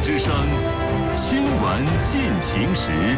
之声新闻进行时。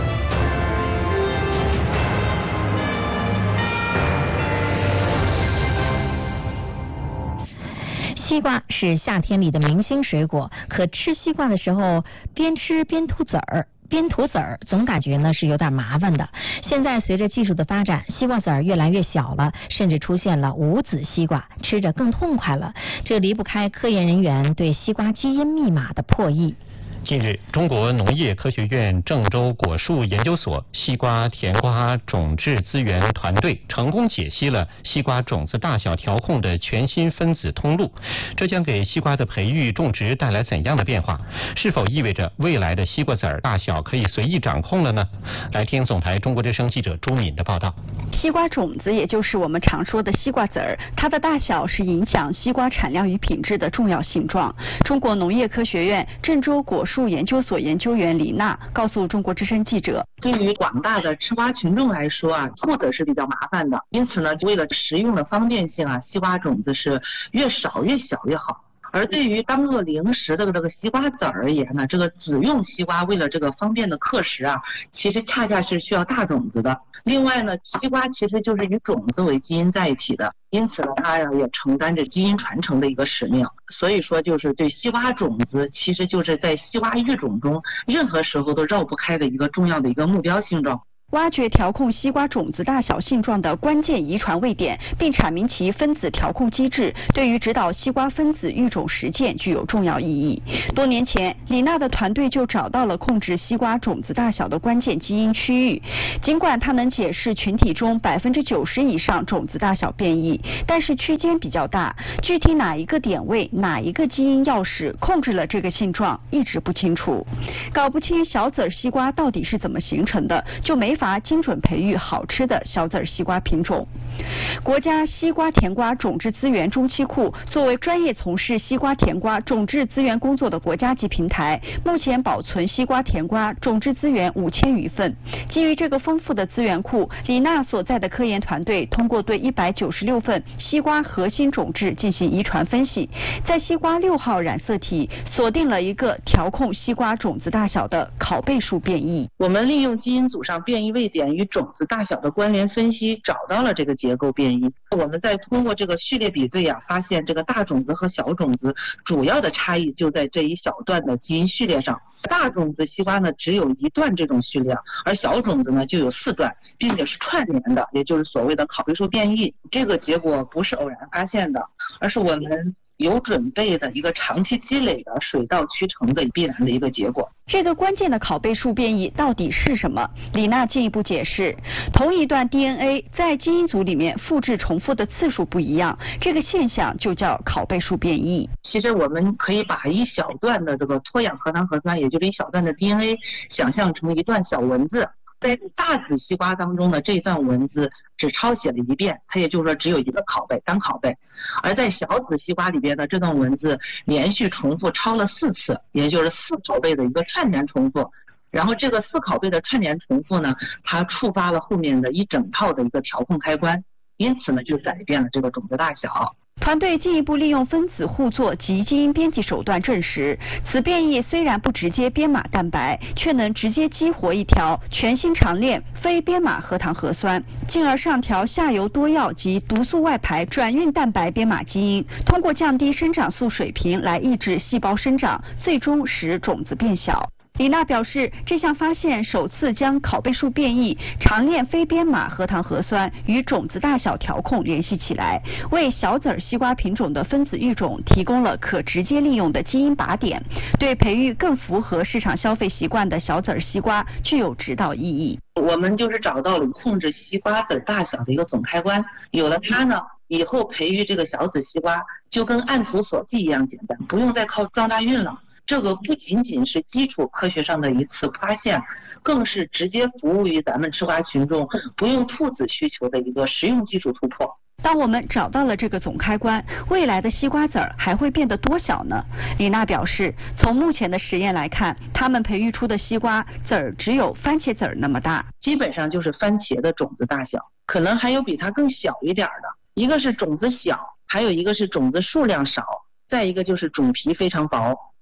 西瓜是夏天里的明星水果，可吃西瓜的时候边吃边吐籽儿。边吐籽儿，总感觉呢是有点麻烦的。现在随着技术的发展，西瓜籽儿越来越小了，甚至出现了无籽西瓜，吃着更痛快了。这离不开科研人员对西瓜基因密码的破译。 近日，中国农业科学院郑州果树研究所西瓜甜瓜种质资源团队成功解析了西瓜种子大小调控的全新分子通路，这将给西瓜的培育种植带来怎样的变化？是否意味着未来的西瓜籽儿大小可以随意掌控了呢？来听总台中国之声记者朱敏的报道。 西瓜种子，也就是我们常说的西瓜籽儿，它的大小是影响西瓜产量与品质的重要性状。中国农业科学院郑州果树研究所研究员李娜告诉中国之声记者， 对于广大的吃瓜群众来说啊，吐籽是比较麻烦的，因此呢，为了食用的方便性啊，西瓜种子是越少越小越好。而对于当做零食的这个西瓜籽而言呢，这个籽用西瓜为了这个方便的克食啊，其实恰恰是需要大种子的。另外呢，西瓜其实就是以种子为基因载体的，因此呢，它也承担着基因传承的一个使命。所以说，就是对西瓜种子，其实就是在西瓜育种中任何时候都绕不开的一个重要的一个目标性状。 挖掘调控西瓜种子大小性状的关键遗传位点，并阐明其分子调控机制，对于指导西瓜分子育种实践具有重要意义。多年前，李娜的团队就找到了控制西瓜种子大小的关键基因区域。尽管它能解释群体中90%以上种子大小变异，但是区间比较大，具体哪一个点位、哪一个基因钥匙控制了这个性状，一直不清楚。搞不清小籽西瓜到底是怎么形成的，就没法精准培育好吃的小籽西瓜品种。国家西瓜甜瓜种质资源中期库作为专业从事西瓜甜瓜种质资源工作的国家级平台，目前保存西瓜甜瓜种质资源5000余份。基于这个丰富的资源库，李娜所在的科研团队通过对196份西瓜核心种质进行遗传分析，在西瓜6号染色体锁定了一个调控西瓜种子大小的拷贝数变异。 我们利用基因组上变异位点与种子大小的关联分析，找到了这个结构变异。我们再通过这个序列比对啊，发现这个大种子和小种子主要的差异就在这一小段的基因序列上。大种子西瓜呢只有1段这种序列，而小种子呢就有4段，并且是串联的，也就是所谓的拷贝数变异。这个结果不是偶然发现的，而是我们有准备的一个长期积累的水到渠成的必然的一个结果。 这个关键的拷贝数变异到底是什么？李娜进一步解释，同一段 DNA 在基因组里面复制重复的次数不一样，这个现象就叫拷贝数变异。 其实我们可以把一小段的这个脱氧核糖核酸，也就是一小段的 DNA 想象成一段小文字。在大籽西瓜当中呢，这一段文字只抄写了1遍，它也就是说只有一个拷贝，单拷贝。而在小籽西瓜里边呢，这段文字连续重复抄了4次，也就是4拷贝的一个串联重复。然后这个4拷贝的串联重复呢，它触发了后面的一整套的一个调控开关，因此呢就改变了这个种子大小。 团队进一步利用分子互作及基因编辑手段证实，此变异虽然不直接编码蛋白，却能直接激活一条全新长链非编码核糖核酸，进而上调下游多药及毒素外排转运蛋白编码基因，通过降低生长素水平来抑制细胞生长，最终使种子变小。李娜表示，这项发现首次将拷贝数变异、长链非编码核糖核酸与种子大小调控联系起来，为小籽西瓜品种的分子育种提供了可直接利用的基因靶点，对培育更符合市场消费习惯的小籽西瓜具有指导意义。 我们就是找到了控制西瓜籽大小的一个总开关，有了它呢，以后培育这个小籽西瓜就跟按图索骥一样简单，不用再靠撞大运了。这个不仅仅是基础科学上的一次发现，更是直接服务于咱们吃瓜群众不用吐籽需求的一个实用技术突破。 当我们找到了这个总开关，未来的西瓜籽还会变得多小呢？李娜表示，从目前的实验来看，他们培育出的西瓜籽只有番茄籽那么大， 基本上就是番茄的种子大小，可能还有比它更小一点的。一个是种子小，还有一个是种子数量少，再一个就是种皮非常薄。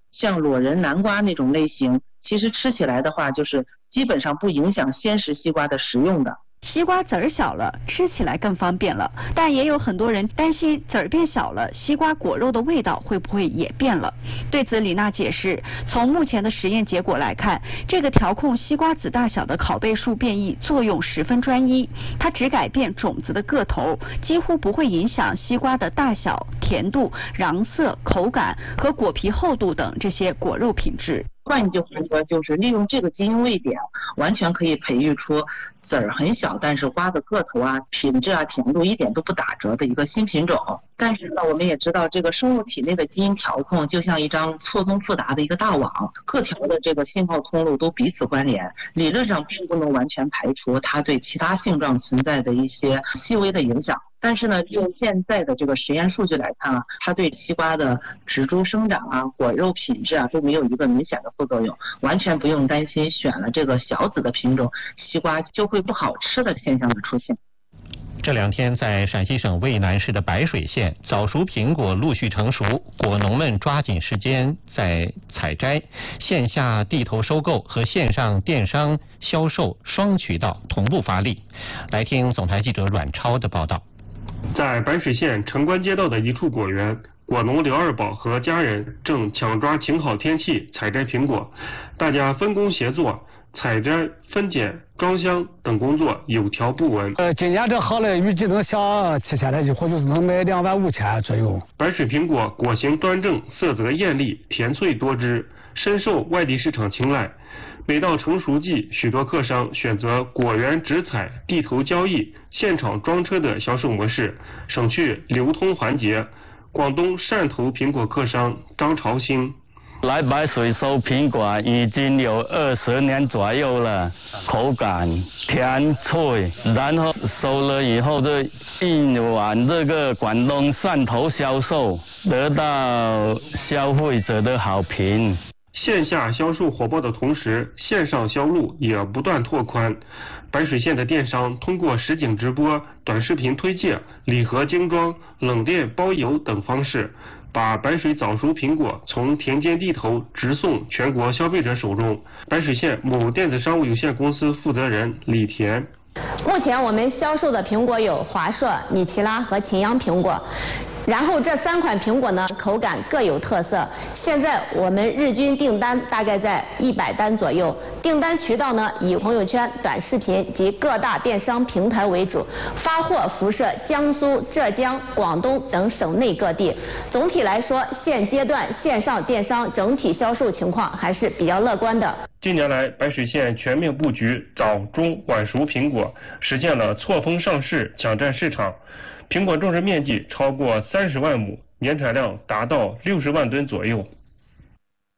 像裸仁、南瓜那种类型，其实吃起来的话，就是基本上不影响鲜食西瓜的食用的。 西瓜籽儿小了，吃起来更方便了，但也有很多人担心籽儿变小了，西瓜果肉的味道会不会也变了？对此，李娜解释，从目前的实验结果来看，这个调控西瓜籽大小的拷贝数变异作用十分专一，它只改变种子的个头，几乎不会影响西瓜的大小、甜度、瓤色、口感和果皮厚度等这些果肉品质。 换一句话说，就是利用这个基因位点，完全可以培育出籽儿很小，但是瓜的个头啊、品质啊、甜度一点都不打折的一个新品种。但是呢，我们也知道，这个生物体内的基因调控就像一张错综复杂的一个大网，各条的这个信号通路都彼此关联，理论上并不能完全排除它对其他性状存在的一些细微的影响。但是呢，就现在的这个实验数据来看啊，它对西瓜的植株生长啊、果肉品质啊都没有一个明显的副作用，完全不用担心选了这个小籽的品种，西瓜就会不好吃的现象的出现。 这2天，在陕西省渭南市的白水县，早熟苹果陆续成熟，果农们抓紧时间在采摘，线下地头收购和线上电商销售双渠道同步发力。来听总台记者阮超的报道。 在白水县城关街道的一处果园，果农刘二宝和家人正抢抓晴好天气采摘苹果，大家分工协作，采摘、分拣、装箱等工作有条不紊。 今年这好了，预计能下期下来以后就是能卖25000左右。 白水苹果果形端正，色泽艳丽，甜脆多汁，深受外地市场青睐。每到成熟季，许多客商选择果园直采、地头交易、现场装车的销售模式，省去流通环节。广东汕头苹果客商张朝兴。 来白水收苹果已经有20年左右了，口感甜脆，然后收了以后就运往这个广东汕头销售，得到消费者的好评。 线下销售火爆的同时，线上销路也不断拓宽。白水县的电商通过实景直播、短视频推介、礼盒精装、冷链包邮等方式，把白水早熟苹果从田间地头直送全国消费者手中。白水县某电子商务有限公司负责人李田。 目前我们销售的苹果有华硕、米奇拉和秦阳苹果。然后这3款苹果呢，口感各有特色。现在我们日均订单大概在100单左右，订单渠道呢以朋友圈、短视频及各大电商平台为主，发货辐射江苏、浙江、广东等省内各地。总体来说，现阶段线上电商整体销售情况还是比较乐观的。 近年来，白水县全面布局早、中、晚熟苹果，实现了错峰上市，抢占市场。苹果种植面积超过30万亩，年产量达到60万吨左右。